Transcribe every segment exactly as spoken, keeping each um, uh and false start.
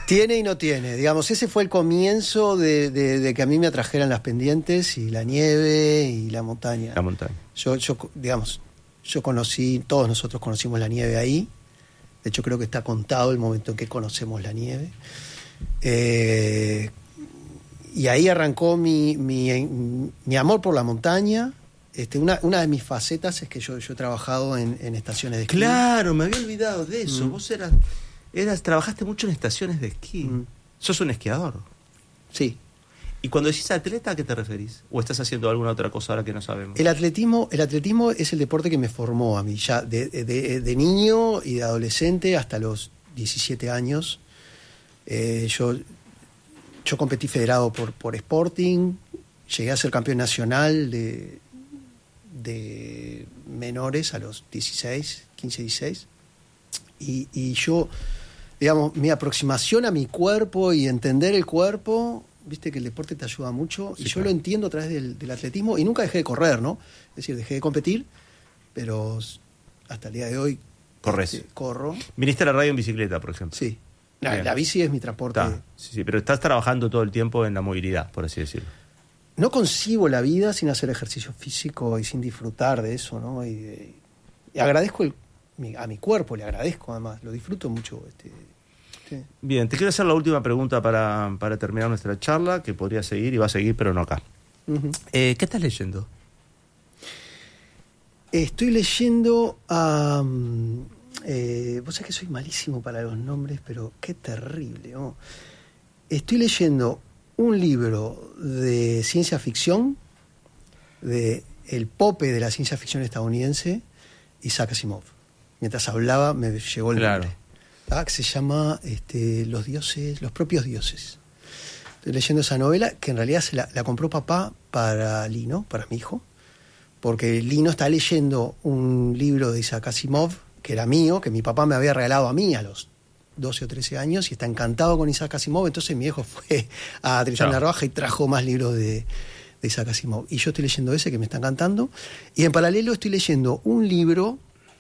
Tiene y no tiene. Digamos, ese fue el comienzo de, de, de que a mí me atrajeran las pendientes y la nieve y la montaña. La montaña. Yo, yo, digamos, yo conocí, todos nosotros conocimos la nieve ahí. De hecho, creo que está contado el momento en que conocemos la nieve. Eh, y ahí arrancó mi, mi, mi amor por la montaña. Este, una, una de mis facetas es que yo, yo he trabajado en, en estaciones de esquí. Claro, me había olvidado de eso. Mm. Vos eras, eras, trabajaste mucho en estaciones de esquí. Mm. Sos un esquiador. Sí. ¿Y cuando decís atleta, a qué te referís? ¿O estás haciendo alguna otra cosa ahora que no sabemos? El atletismo, el atletismo es el deporte que me formó a mí, ya de, de, de niño y de adolescente hasta los diecisiete años. Eh, yo, yo competí federado por, por Sporting, llegué a ser campeón nacional de, de menores a los dieciséis, quince, dieciséis. Y, y yo, digamos, mi aproximación a mi cuerpo y entender el cuerpo... Viste que el deporte te ayuda mucho, sí, y yo claro. lo entiendo a través del, del atletismo, y nunca dejé de correr, ¿no? Es decir, dejé de competir, pero hasta el día de hoy corres. Este, corro. Viniste a la radio en bicicleta, por ejemplo. Sí. La, la bici es mi transporte. Sí, sí, pero estás trabajando todo el tiempo en la movilidad, por así decirlo. No concibo la vida sin hacer ejercicio físico y sin disfrutar de eso, ¿no? Y, de, y agradezco el, mi, a mi cuerpo, le agradezco además, lo disfruto mucho. Este, Sí. Bien, te quiero hacer la última pregunta para, para terminar nuestra charla, que podría seguir y va a seguir, pero no acá. Uh-huh. Eh, ¿Qué estás leyendo? Estoy leyendo... Um, eh, vos sabés que soy malísimo para los nombres, pero qué terrible, ¿no? Estoy leyendo un libro de ciencia ficción, de el pope de la ciencia ficción estadounidense, Isaac Asimov. Mientras hablaba me llegó el claro. nombre. Ah, que se llama este, Los dioses, los propios dioses. Estoy leyendo esa novela, que en realidad se la, la compró papá para Lino, para mi hijo, porque Lino está leyendo un libro de Isaac Asimov, que era mío, que mi papá me había regalado a mí a los doce o trece años, y está encantado con Isaac Asimov. Entonces mi hijo fue a Tristán Narvaja y trajo más libros de, de Isaac Asimov. Y yo estoy leyendo ese, que me está encantando, y en paralelo estoy leyendo un libro...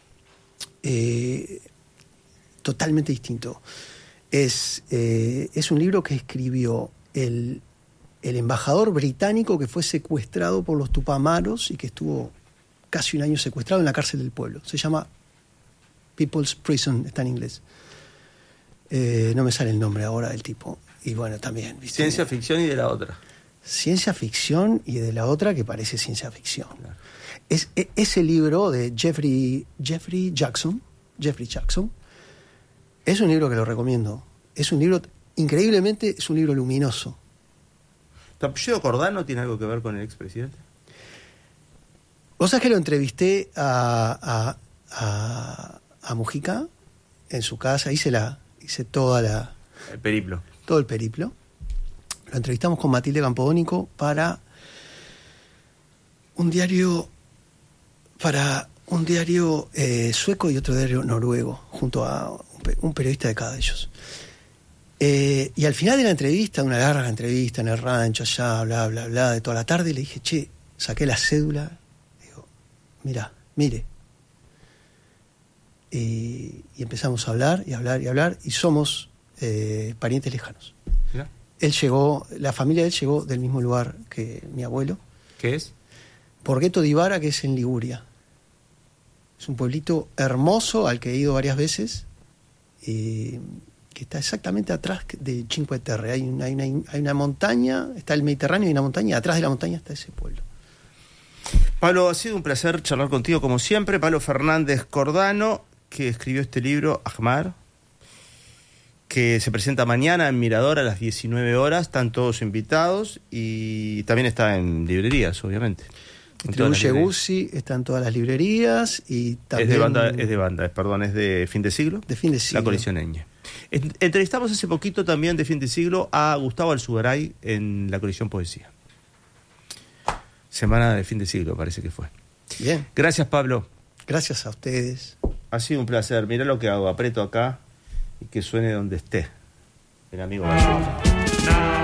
Eh, totalmente distinto. Es, eh, es un libro que escribió el, el embajador británico que fue secuestrado por los Tupamaros y que estuvo casi un año secuestrado en la cárcel del pueblo. Se llama People's Prison, está en inglés. Eh, no me sale el nombre ahora del tipo. Y bueno, también... ¿viste? Ciencia ficción y de la otra. Ciencia ficción y de la otra que parece ciencia ficción. Claro. Es, es, ese libro de Jeffrey, Jeffrey Jackson, Jeffrey Jackson, es un libro que lo recomiendo. Es un libro, increíblemente, es un libro luminoso. ¿Tu apellido Cordano tiene algo que ver con el expresidente? ¿Vos sabés que lo entrevisté a, a, a, a Mujica en su casa? Hice, la, hice toda la... El periplo. Todo el periplo. Lo entrevistamos con Matilde Campodónico para un diario... Para un diario eh, sueco y otro diario noruego, junto a un periodista de cada de ellos. Eh, y al final de la entrevista, una larga entrevista en el rancho, allá, bla, bla, bla, de toda la tarde, le dije, che, saqué la cédula, digo, mirá, mire. Y, y empezamos a hablar, y hablar, y hablar, y somos eh, parientes lejanos. ¿Ya? Él llegó, la familia de él llegó del mismo lugar que mi abuelo. ¿Qué es? Borghetto di Bara, que es en Liguria. Es un pueblito hermoso al que he ido varias veces, eh, que está exactamente atrás de Cinque Terre. Hay una, hay, una, hay una montaña, está el Mediterráneo y una montaña, y atrás de la montaña está ese pueblo. Pablo, ha sido un placer charlar contigo como siempre. Pablo Fernández Cordano, que escribió este libro, Ahmar, que se presenta mañana en Mirador a las diecinueve horas. Están todos invitados y también está en librerías, obviamente. Distribuye Guzzi, está en todas las librerías y también... Es de banda, es de banda, perdón, es de Fin de Siglo. De Fin de Siglo. La colección Eñe. Entrevistamos hace poquito también de Fin de Siglo a Gustavo Alzugaray en la colección Poesía. Semana de Fin de Siglo, parece que fue. Bien. Gracias, Pablo. Gracias a ustedes. Ha sido un placer. Mirá lo que hago, aprieto acá y que suene donde esté el amigo Alzugaray.